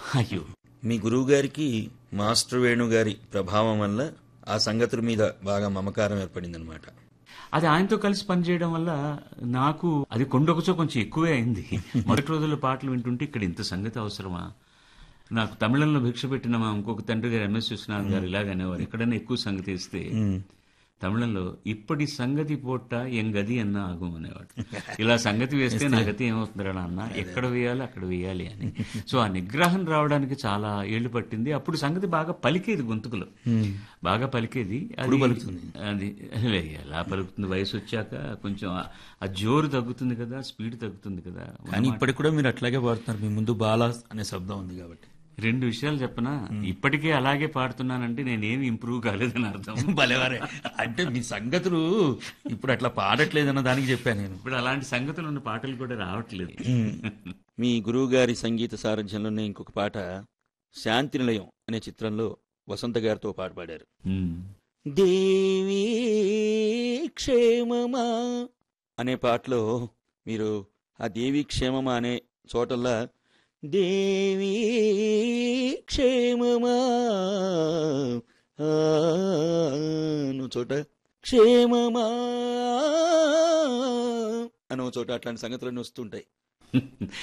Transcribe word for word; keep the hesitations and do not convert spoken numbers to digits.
అయ్యో, మీ గురువు గారికి మాస్టర్ వేణు గారి ప్రభావం వల్ల ఆ సంగతుల మీద బాగా మమకారం ఏర్పడిందనమాట. అది ఆయనతో కలిసి పనిచేయడం వల్ల నాకు అది కొండొకచో కొంచెం ఎక్కువే అయింది. మొదటి రోజుల్లో పాటలు వింటుంటే ఇక్కడ ఇంత సంగతి అవసరమా? నాకు తమిళంలో భిక్ష పెట్టిన మా ఇంకొక తండ్రి గారు ఎంఎస్ విశ్వనాథ్ గారు ఇలాగనేవారు, ఎక్కడైనా ఎక్కువ సంగతి ఇస్తే తమిళంలో ఇప్పటి సంగతి పోట్ట ఎం గది అన్న ఆగం అనేవాడు. ఇలా సంగతి వేస్తే నా గతి ఏమవుతుందిరా నాన్న, ఎక్కడ వేయాలి అక్కడ వేయాలి అని. సో ఆ నిగ్రహం రావడానికి చాలా ఏళ్లు పట్టింది. అప్పుడు సంగతి బాగా పలికేది, గొంతుకులో బాగా పలికేది. అది పలుకుతుంది అది ఎలా పలుకుతుంది? వయసు వచ్చాక కొంచెం ఆ జోరు తగ్గుతుంది కదా, స్పీడ్ తగ్గుతుంది కదా. కానీ ఇప్పటికి కూడా మీరు అట్లాగే పాడుతున్నారు. మీ ముందు బాలా అనే శబ్దం ఉంది కాబట్టి. రెండు విషయాలు చెప్పనా, ఇప్పటికే అలాగే పాడుతున్నానంటే నేనేమి ఇంప్రూవ్ కాలేదని అర్థం. భలేవారే, అంటే మీ సంగతులు ఇప్పుడు అట్లా పాడట్లేదన్న దానికి చెప్పాను నేను. ఇప్పుడు అలాంటి సంగతులు ఉన్న పాటలు కూడా రావట్లేదు. మీ గురువు గారి సంగీత సారథ్యంలోనే ఇంకొక పాట శాంతి నిలయం అనే చిత్రంలో వసంత గారితో పాట పాడారు. దేవీ క్షేమమా అనే పాటలో మీరు ఆ దేవీ క్షేమమా అనే చోటల్లా దేవీ క్షేమమా అను చోట క్షేమమా అనో చోట అట్లాంటి సంగతులన్నీ వస్తుంటాయి.